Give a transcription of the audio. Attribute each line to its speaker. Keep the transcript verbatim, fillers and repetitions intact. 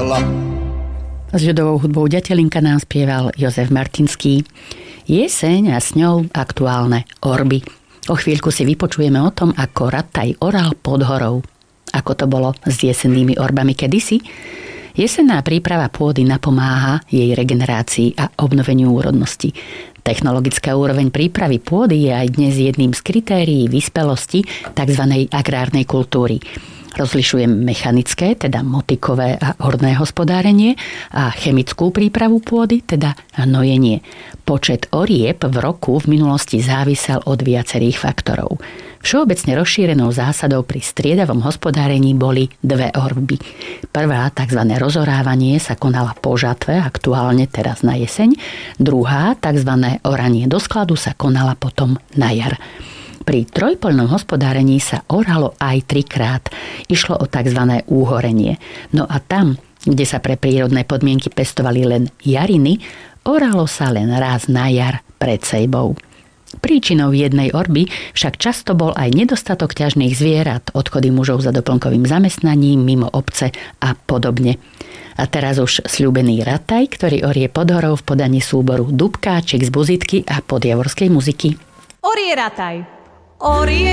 Speaker 1: vedla.
Speaker 2: S ľudovou hudbou Ďatelinka nám spieval Jozef Martinský. Jeseň a s ňou aktuálne orby. O chvíľku si vypočujeme o tom, ako rataj oral pod horou. Ako to bolo s jesennými orbami kedysi? Jesenná príprava pôdy napomáha jej regenerácii a obnoveniu úrodnosti. Technologická úroveň prípravy pôdy je aj dnes jedným z kritérií vyspelosti tzv. Agrárnej kultúry. Rozlišujem mechanické, teda motikové a orné hospodárenie a chemickú prípravu pôdy, teda hnojenie. Počet orieb v roku v minulosti závisel od viacerých faktorov. Všeobecne rozšírenou zásadou pri striedavom hospodárení boli dve orby. Prvá, tzv. Rozorávanie, sa konala po žatve, aktuálne teraz na jeseň. Druhá, tzv. Oranie do skladu, sa konala potom na jar. Pri trojpoľnom hospodárení sa oralo aj trikrát. Išlo o tzv. Úhorenie. No a tam, kde sa pre prírodné podmienky pestovali len jariny, oralo sa len raz na jar pred sejbou. Príčinou jednej orby však často bol aj nedostatok ťažných zvierat, odchody mužov za doplnkovým zamestnaním mimo obce a podobne. A teraz už sľúbený rataj, ktorý orie pod horou v podaní súboru Dubkáčik z Buzitky a podjavorskej muziky.
Speaker 3: Orie rataj. Orie